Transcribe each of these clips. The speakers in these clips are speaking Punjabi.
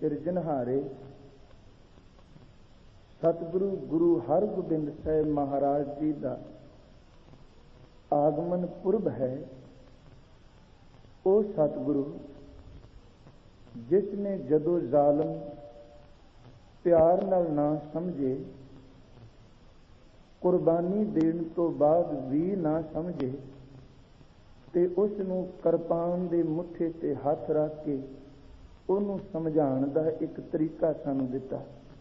ਸਿਰਜਣਹਾਰੇ ਸਤਿਗੁਰੂ ਗੁਰੂ ਹਰਗੋਬਿੰਦ ਸਾਹਿਬ ਮਹਾਰਾਜ ਜੀ ਦਾ ਆਗਮਨ ਪੁਰਬ ਹੈ। ਉਹ ਸਤਿਗੁਰੂ ਜਿਸ ਨੇ ਜਦੋਂ ਜ਼ਾਲਮ ਪਿਆਰ ਨਾਲ ਨਾ ਸਮਝੇ, ਕੁਰਬਾਨੀ ਦੇਣ ਤੋਂ ਬਾਅਦ ਵੀ ਨਾ ਸਮਝੇ, ਤੇ ਉਸ ਨੂੰ ਕਿਰਪਾਨ ਦੇ ਮੁੱਠੇ ਤੇ ਹੱਥ ਰੱਖ ਕੇ ਉਹਨੂੰ ਸਮਝਾਉਣ ਦਾ ਇੱਕ ਤਰੀਕਾ ਸਾਨੂੰ ਦਿੱਤਾ।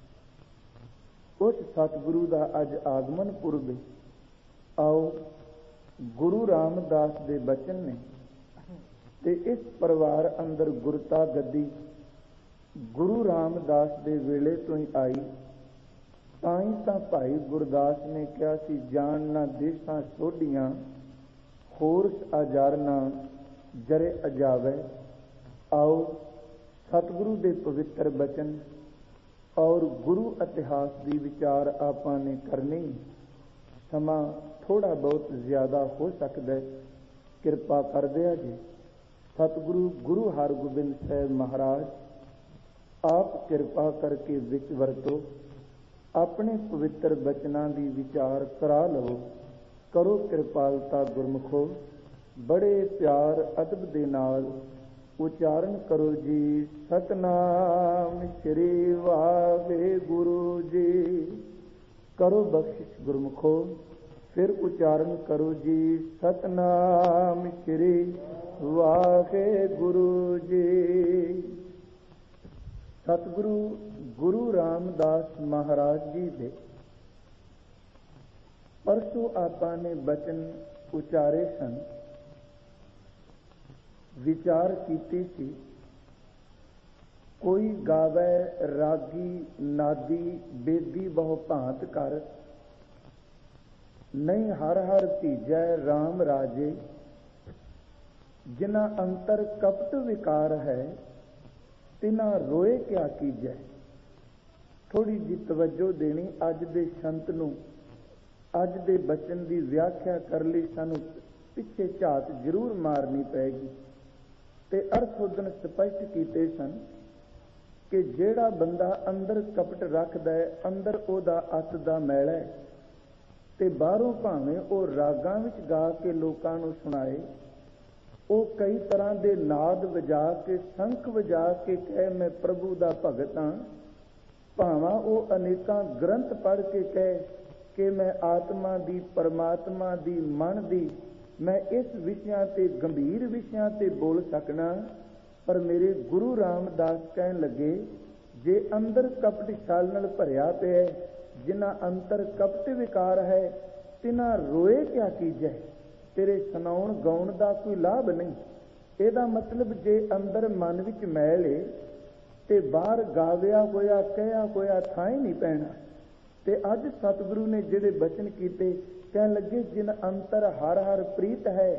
ਉਸ ਸਤਿਗੁਰੂ ਦਾ ਅੱਜ ਆਗਮਨ ਪੁਰਬ ਹੈ। ਆਓ ਗੁਰੂ ਰਾਮਦਾਸ ਦੇ ਬਚਨ ਨੇ ਤੇ ਇਸ ਪਰਿਵਾਰ ਅੰਦਰ ਗੁਰਤਾ ਗੱਦੀ ਗੁਰੂ ਰਾਮਦਾਸ ਦੇ ਵੇਲੇ ਤੋਂ ਹੀ ਆਈ। ਤਾਂ ਹੀ ਤਾਂ ਭਾਈ ਗੁਰਦਾਸ ਨੇ ਕਿਹਾ ਸੀ, ਜਾਣ ਨਾ ਦੇਸਾਂ ਸੋਢੀਆਂ ਹੋਰ ਅਜਾਰਨਾ ਜਰੇ ਅਜਾਵੇ। ਆਓ ਸਤਿਗੁਰੂ ਦੇ ਪਵਿੱਤਰ ਬਚਨ ਔਰ ਗੁਰੂ ਇਤਿਹਾਸ ਦੀ ਵਿਚਾਰ ਆਪਾਂ ਨੇ ਕਰਨੀ। ਸਮਾਂ ਥੋੜਾ ਬਹੁਤ ਜ਼ਿਆਦਾ ਹੋ ਸਕਦਾ ਹੈ, ਕਿਰਪਾ ਕਰ ਦਿਆ ਜੀ। ਸਤਿਗੁਰੂ ਗੁਰੂ ਹਰਗੋਬਿੰਦ ਸਾਹਿਬ ਮਹਾਰਾਜ ਆਪ ਕਿਰਪਾ ਕਰਕੇ ਵਿੱਚ ਵਰਤੋ, ਆਪਣੇ ਪਵਿੱਤਰ ਬਚਨਾਂ ਦੀ ਵਿਚਾਰ ਕਰਾ ਲਵੋ। ਕਰੋ ਕਿਰਪਾਲਤਾ ਗੁਰਮੁਖੋ, ਬੜੇ ਪਿਆਰ ਅਦਬ ਦੇ ਨਾਲ ਉਚਾਰਨ ਕਰੋ ਜੀ। ਸਤਨਾਮ ਸ੍ਰੀ ਵਾਹਿਗੁਰੂ ਜੀ। ਕਰੋ ਬਖਸ਼ਿਸ਼ ਗੁਰਮੁਖੋ, ਫਿਰ ਉਚਾਰਨ ਕਰੋ ਜੀ। ਸਤਨਾਮ ਸ੍ਰੀ ਵਾਹਿਗੁਰੂ ਜੀ। ਸਤਿਗੁਰੂ ਗੁਰੂ ਰਾਮਦਾਸ ਮਹਾਰਾਜ ਜੀ ਦੇ ਪਰਸੋਂ ਆਪਾਂ ਨੇ ਬਚਨ ਉਚਾਰੇ ਸਨ, ਵਿਚਾਰ ਕੀਤੀ ਸੀ। ਕੋਈ ਗਾਵੇ ਰਾਗੀ ਨਾਦੀ ਬੇਦੀ ਬਹੁ ਭਾਂਤ ਕਰ, ਨਹੀਂ ਹਰ ਹਰ ਧੀਜੈ ਰਾਮ ਰਾਜੇ। ਜਿਨਾ ਅੰਤਰ ਕਪਟ ਵਿਕਾਰ ਹੈ, ਤਿਨਾ ਰੋਏ ਕਿਆ ਕੀਜੈ। ਥੋੜੀ ਜਿਹੀ ਤਵੱਜੋ ਦੇਣੀ ਅੱਜ ਦੇ ਸੰਤ ਨੂੰ। ਅੱਜ ਦੇ ਬਚਨ ਦੀ ਵਿਆਖਿਆ ਕਰਨ ਲਈ ਸਾਨੂੰ ਪਿੱਛੇ ਝਾਤ ਜ਼ਰੂਰ ਮਾਰਨੀ ਪਏਗੀ। ਤੇ ਅਰਥ ਉਦਨ ਸਪਸ਼ਟ ਕੀਤੇ ਸਨ ਕਿ ਜਿਹੜਾ ਬੰਦਾ ਅੰਦਰ ਕਪਟ ਰੱਖਦਾ ਹੈ, ਅੰਦਰ ਉਹਦਾ ਅੱਤ ਦਾ ਮੈਲਾ ਹੈ, ਤੇ ਬਾਹਰੋਂ ਭਾਵੇਂ ਉਹ ਰਾਗਾਂ ਵਿੱਚ ਗਾ ਕੇ ਲੋਕਾਂ ਨੂੰ ਸੁਣਾਏ, ਉਹ ਕਈ ਤਰ੍ਹਾਂ ਦੇ ਨਾਦ ਵਜਾ ਕੇ, ਸ਼ੰਖ ਵਜਾ ਕੇ ਕਹੇ ਮੈਂ ਪ੍ਰਭੂ ਦਾ ਭਗਤ ਹਾਂ, ਭਾਵਾਂ ਉਹ ਅਨੇਕਾਂ ਗ੍ਰੰਥ ਪੜ੍ਹ ਕੇ ਕਹੇ ਕਿ ਮੈਂ ਆਤਮਾ ਦੀ, ਪਰਮਾਤਮਾ ਦੀ, ਮਨ ਦੀ, ਮੈਂ ਇਸ ਵਿਸ਼ਿਆਂ ਤੇ, ਗੰਭੀਰ ਵਿਸ਼ਿਆਂ ਤੇ ਬੋਲ ਸਕਣਾ। ਪਰ ਮੇਰੇ ਗੁਰੂ ਰਾਮਦਾਸ ਕਹਿਣ ਲੱਗੇ, ਜੇ ਅੰਦਰ ਕਪਟ ਛਲ ਨਾਲ ਭਰਿਆ ਪਿਆ, ਜਿਨ੍ਹਾਂ ਅੰਤਰ ਕਪਟ ਵਿਕਾਰ ਹੈ, ਤਿਨਾਂ ਰੋਏ ਕਿਆ ਕੀਜੈ। ਤੇਰੇ ਸੁਣਾਉਣ ਗਾਉਣ ਦਾ ਕੋਈ ਲਾਭ ਨਹੀਂ। ਇਹਦਾ ਮਤਲਬ ਜੇ ਅੰਦਰ ਮਨ ਵਿੱਚ ਮੈਲ ਏ ਤੇ ਬਾਹਰ ਗਾਵਿਆ ਹੋਇਆ, ਕਹਿਆ ਹੋਇਆ ਥਾਂ ਹੀ ਨਹੀਂ ਪੈਣਾ। ਤੇ ਅੱਜ ਸਤਿਗੁਰੂ ਨੇ ਜਿਹੜੇ ਬਚਨ ਕੀਤੇ, ਕਹਿਣ ਲੱਗੇ ਜਿਨ ਅੰਤਰ ਹਰ ਹਰ ਪ੍ਰੀਤ ਹੈ,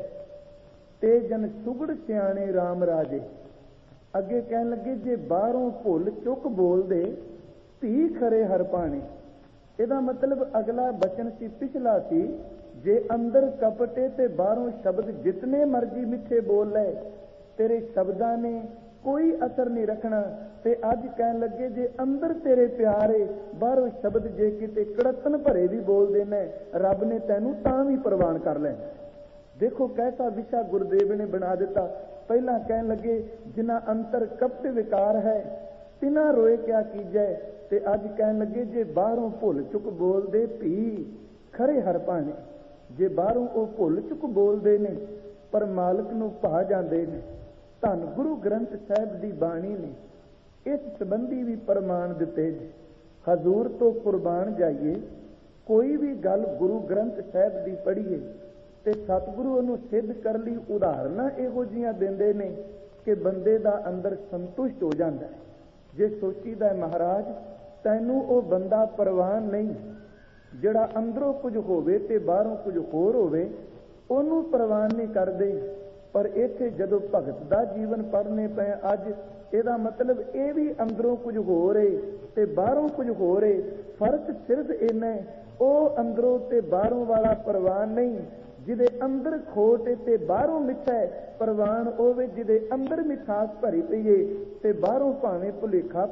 ਤੇ ਜਨ ਸੁਗੜ ਸਿਆਣੇ ਰਾਮ ਰਾਜੇ। ਅੱਗੇ ਕਹਿਣ ਲੱਗੇ ਜੇ ਬਾਹਰੋਂ ਭੁੱਲ ਚੁੱਕ ਬੋਲਦੇ, ਧੀ ਖਰੇ ਹਰ ਪਾਣੇ। ਇਹਦਾ ਮਤਲਬ ਅਗਲਾ ਬਚਨ ਸੀ, ਪਿਛਲਾ ਸੀ, ਜੇ ਅੰਦਰ ਕਪਟੇ ਤੇ ਬਾਹਰੋਂ ਸ਼ਬਦ ਜਿਤਨੇ ਮਰਜ਼ੀ ਮਿੱਠੇ ਬੋਲ ਲੈ, ਤੇਰੇ ਸ਼ਬਦਾਂ ਨੇ ਕੋਈ ਅਸਰ ਨਹੀਂ ਰੱਖਣਾ। ਤੇ ਅੱਜ ਕਹਿਣ ਲੱਗੇ ਜੇ ਅੰਦਰ ਤੇਰੇ ਪਿਆਰੇ, ਬਾਹਰੋਂ ਸ਼ਬਦ ਜੇ ਕਿਤੇ ਕੜਤਨ ਭਰੇ ਵੀ ਬੋਲਦੇ ਨੇ, ਰੱਬ ਨੇ ਤੈਨੂੰ ਤਾਂ ਵੀ ਪ੍ਰਵਾਨ ਕਰ ਲੈਣਾ। ਦੇਖੋ ਕੈਸਾ ਵਿਸ਼ਾ ਗੁਰਦੇਵ ਨੇ ਬਣਾ ਦਿੱਤਾ। ਪਹਿਲਾਂ ਕਹਿਣ ਲੱਗੇ ਜਿਨ੍ਹਾਂ ਅੰਤਰ ਕਪਟ ਵਿਕਾਰ ਹੈ, ਤਿਨਾਂ ਰੋਏ ਕਿਆ ਕੀਜੈ। ਤੇ ਅੱਜ ਕਹਿਣ ਲੱਗੇ ਜੇ ਬਾਹਰੋਂ ਭੁੱਲ ਚੁੱਕ ਬੋਲਦੇ, ਭੀ ਖਰੇ ਹਰ ਪਾਣੇ। ਜੇ ਬਾਹਰੋਂ ਉਹ ਭੁੱਲ ਚੁੱਕ ਬੋਲਦੇ ਨੇ ਪਰ ਮਾਲਕ ਨੂੰ ਭਾ ਜਾਂਦੇ ਨੇ। ਧੰਨ ਗੁਰੂ ਗ੍ਰੰਥ ਸਾਹਿਬ ਦੀ ਬਾਣੀ ਨੇ ਇਸ ਸੰਬੰਧੀ ਵੀ ਪ੍ਰਮਾਣ ਦਿੱਤੇ ਨੇ। ਹਜ਼ੂਰ ਤੋਂ ਕੁਰਬਾਨ ਜਾਈਏ, ਕੋਈ ਵੀ ਗੱਲ ਗੁਰੂ ਗ੍ਰੰਥ ਸਾਹਿਬ ਦੀ ਪੜ੍ਹੀਏ ਤੇ ਸਤਿਗੁਰੂ ਉਹਨੂੰ ਸਿੱਧ ਕਰਨ ਲਈ ਉਦਾਹਰਨਾਂ ਇਹੋ ਜਿਹੀਆਂ ਦਿੰਦੇ ਨੇ ਕਿ ਬੰਦੇ ਦਾ ਅੰਦਰ ਸੰਤੁਸ਼ਟ ਹੋ ਜਾਂਦਾ ਹੈ। ਜੇ ਸੋਚੀਦਾ ਮਹਾਰਾਜ ਤੈਨੂੰ ਉਹ ਬੰਦਾ ਪ੍ਰਵਾਨ ਨਹੀਂ ਜਿਹੜਾ ਅੰਦਰੋਂ ਕੁਝ ਹੋਵੇ ਤੇ ਬਾਹਰੋਂ ਕੁਝ ਹੋਰ ਹੋਵੇ, ਉਹਨੂੰ ਪ੍ਰਵਾਨ ਨਹੀਂ ਕਰਦੇ। ਪਰ ਇੱਥੇ ਜਦੋਂ ਭਗਤ ਦਾ ਜੀਵਨ ਪੜ੍ਹਨੇ ਪਏ ਅੱਜ, ਇਹਦਾ ਮਤਲਬ ਇਹ ਵੀ ਅੰਦਰੋਂ ਕੁਝ ਹੋ ਰਹੇ ਤੇ ਬਾਹਰੋਂ ਕੁਝ ਹੋ ਰਹੇ। ਫਰਕ ਸਿਰਫ ਇੰਨਾ, ਉਹ ਅੰਦਰੋਂ ਤੇ ਬਾਹਰੋਂ ਵਾਲਾ ਪ੍ਰਵਾਨ ਨਹੀਂ ਜਿਹਦੇ ਅੰਦਰ ਖੋਟ ਤੇ ਬਾਹਰੋਂ ਮਿੱਠਾ ਹੈ। ਪ੍ਰਵਾਨ ਹੋਵੇ ਜਿਹਦੇ ਅੰਦਰ ਮਿਠਾਸ ਭਰੀ ਪਈ ਏ ਤੇ ਬਾਹਰੋਂ ਭਾਵੇਂ ਭੁਲੇਖਾ